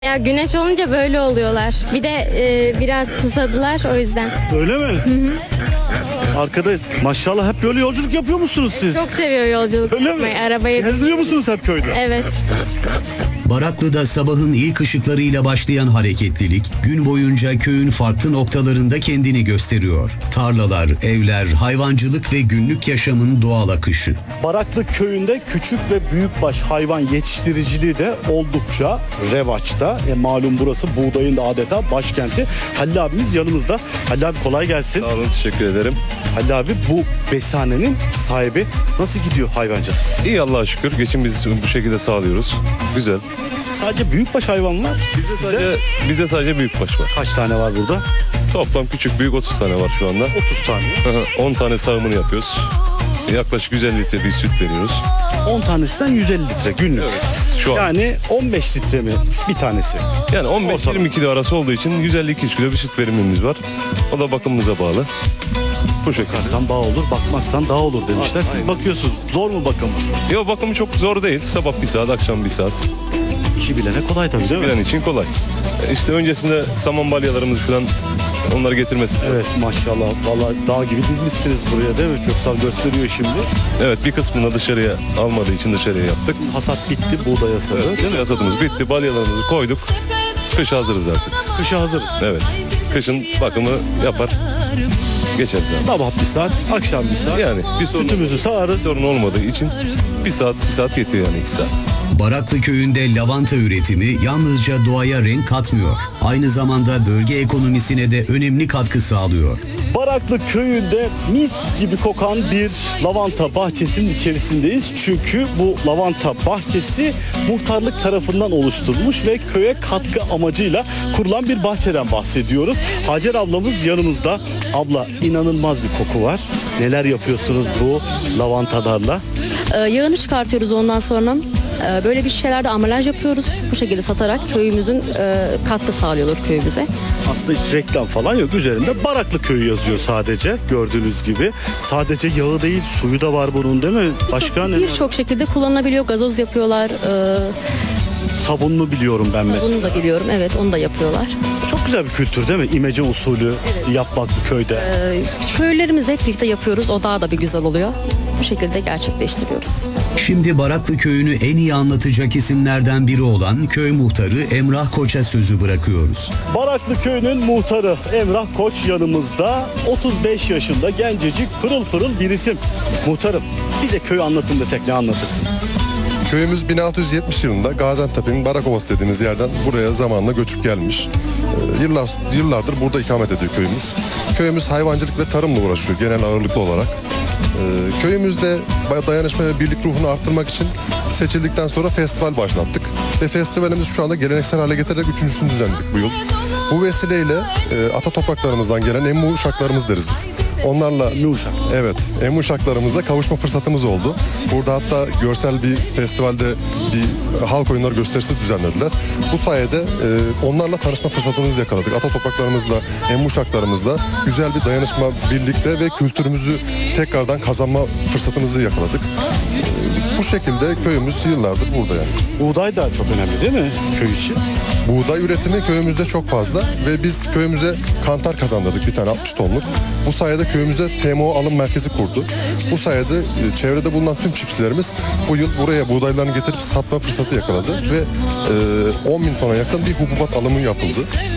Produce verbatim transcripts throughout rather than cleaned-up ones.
Ya güneş olunca böyle oluyorlar. Bir de e, biraz susadılar o yüzden. Öyle mi? Hı hı. Arkada maşallah hep böyle yolculuk yapıyor musunuz siz? Çok seviyor yolculuk Öyle mi? yapmayı, arabayı. Gezdiriyor musunuz hep köyde? Evet. Baraklı'da sabahın ilk ışıklarıyla başlayan hareketlilik gün boyunca köyün farklı noktalarında kendini gösteriyor. Tarlalar, evler, hayvancılık ve günlük yaşamın doğal akışı. Baraklı köyünde küçük ve büyükbaş hayvan yetiştiriciliği de oldukça revaçta. E, malum burası buğdayın da adeta başkenti. Halil abimiz yanımızda. Halil abi kolay gelsin. Sağ olun, teşekkür ederim. Halil abi bu besanenin sahibi. Nasıl gidiyor hayvancılık? İyi, Allah'a şükür. Geçimimizi bu şekilde sağlıyoruz. Güzel. Sadece büyükbaş hayvan var. Bizde Sizde sadece, bizde sadece büyükbaş var. kaç tane var burada? Toplam küçük büyük otuz tane var şu anda. otuz tane. on tane sağımını yapıyoruz. Yaklaşık yüz elli litre bir süt veriyoruz. on tanesinden yüz elli litre günlük. Şu an. Yani on beş litre mi bir tanesi? Yani on beş yirmi kilo arası olduğu için yüz elli iki yüz kilo bir süt verimimiz var. O da bakımımıza bağlı. Bu şekilde. Bakarsan bağ olur, bakmazsan dağ olur demişler. Siz Aynen. bakıyorsunuz. Zor mu bakım? Yok, bakımı çok zor değil. Sabah bir saat, akşam bir saat. İşi bilene kolay tabii değil mi? Bilen için kolay. İşte öncesinde saman balyalarımızı falan onları getirmesi. Evet maşallah. Vallahi dağ gibi dizmişsiniz buraya değil mi? Köksal gösteriyor şimdi. Evet, bir kısmını dışarıya almadığı için dışarıya yaptık. Hasat bitti, buğday hasadı. Evet, değil mi? Hasatımız bitti, balyalarımızı koyduk. Kışa hazırız artık. Kışa hazır. Evet. Kışın bakımı yapar. Geçeriz yani. Sabah bir saat, akşam bir saat. Yani bir sorun, Sütümüzü sağarız. sorun olmadığı için bir saat bir saat yetiyor yani, iki saat. Baraklı köyünde lavanta üretimi yalnızca doğaya renk katmıyor. Aynı zamanda bölge ekonomisine de önemli katkı sağlıyor. Baraklı köyünde mis gibi kokan bir lavanta bahçesinin içerisindeyiz. Çünkü bu lavanta bahçesi muhtarlık tarafından oluşturulmuş ve köye katkı amacıyla kurulan bir bahçeden bahsediyoruz. Hacer ablamız yanımızda. Abla, inanılmaz bir koku var. Neler yapıyorsunuz bu lavantalarla? Ee, yağını çıkartıyoruz ondan sonra. Ee, böyle bir şeylerde ambalaj yapıyoruz. Bu şekilde satarak köyümüzün e, katkı sağlıyorlar köyümüze. Aslında hiç reklam falan yok. Üzerinde Baraklı köyü yazıyor sadece, gördüğünüz gibi. Sadece yağı değil, suyu da var bunun değil mi? Başka ne? Birçok şekilde kullanılabiliyor. Gazoz yapıyorlar. E, Sabunlu biliyorum ben mesela. bunu da biliyorum. Evet, onu da yapıyorlar. Çok güzel bir kültür değil mi? İmece usulü yapmak bu köyde. Ee, köylerimizle hep birlikte yapıyoruz. O daha da bir güzel oluyor. Bu şekilde gerçekleştiriyoruz. Şimdi Baraklı köyünü en iyi anlatacak isimlerden biri olan köy muhtarı Emrah Koç'a sözü bırakıyoruz. Baraklı köyünün muhtarı Emrah Koç yanımızda. otuz beş yaşında gencecik, pırıl pırıl bir isim. Muhtarım, bir de köyü anlatın desek ne anlatırsın? Köyümüz bin altı yüz yetmiş yılında Gaziantep'in Barakovası dediğimiz yerden buraya zamanla göçüp gelmiş. Ee, yıllar yıllardır burada ikamet ediyor köyümüz. Köyümüz hayvancılık ve tarımla uğraşıyor genel ağırlıklı olarak. Ee, köyümüzde dayanışma ve birlik ruhunu arttırmak için seçildikten sonra festival başlattık. Ve festivalimiz şu anda geleneksel hale getirerek üçüncüsünü düzenledik bu yıl. Bu vesileyle e, ata topraklarımızdan gelen emmi uşaklarımız deriz biz. Onlarla Emmi uşak. Evet, emmi uşaklarımızla kavuşma fırsatımız oldu. Burada hatta görsel bir festivalde bir halk oyunları gösterisi düzenlediler. Bu sayede e, onlarla tanışma fırsatımızı yakaladık. Ata topraklarımızla, emmi uşaklarımızla güzel bir dayanışma, birlikte ve kültürümüzü tekrardan kazanma fırsatımızı yakaladık. E, bu şekilde köyümüz yıllardır burada yani. Buğday da çok önemli değil mi köy için? Buğday üretimi köyümüzde çok fazla ve biz köyümüze kantar kazandırdık bir tane altmış tonluk. Bu sayede köyümüze T M O alım merkezi kurdu. Bu sayede e, çevrede bulunan tüm çiftçilerimiz bu yıl buraya buğdaylarını getirip satma fırsatı yakaladı ve e, on bin tona yakın bir hububat alımı yapıldı.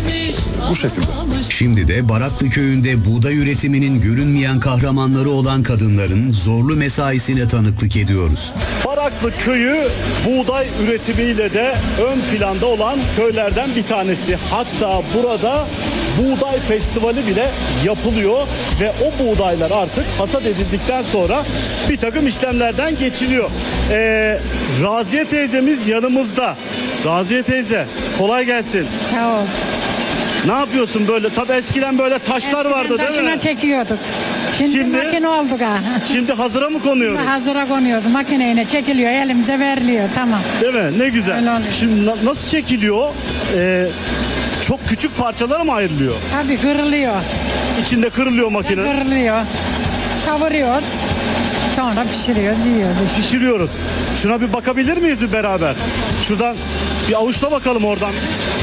Bu şekilde. Şimdi de Baraklı köyünde buğday üretiminin görünmeyen kahramanları olan kadınların zorlu mesaisine tanıklık ediyoruz. Baraklı köyü buğday üretimiyle de ön planda olan köylerden bir tanesi. Hatta burada buğday festivali bile yapılıyor ve o buğdaylar artık hasat edildikten sonra bir takım işlemlerden geçiliyor. Ee, Raziye teyzemiz yanımızda. Raziye teyze, kolay gelsin. Sağ ol. Ne yapıyorsun böyle? Tabii eskiden böyle taşlar vardı değil Taşına mi? çekiyorduk. Şimdi, Şimdi- makine olduk ha. Şimdi hazıra mı konuyoruz? Hazıra konuyoruz. Makineyle çekiliyor, elimize veriliyor. Tamam. Değil mi? Ne güzel. Öyle oluyor. Şimdi na- nasıl çekiliyor? Ee, çok küçük parçalara mı ayrılıyor? Tabii kırılıyor. İçinde kırılıyor makine. Kırılıyor. Savuruyoruz. Sonra pişiriyoruz, yiyoruz işte. Pişiriyoruz. Şuna bir bakabilir miyiz bir beraber? Şuradan bir avuçla bakalım oradan.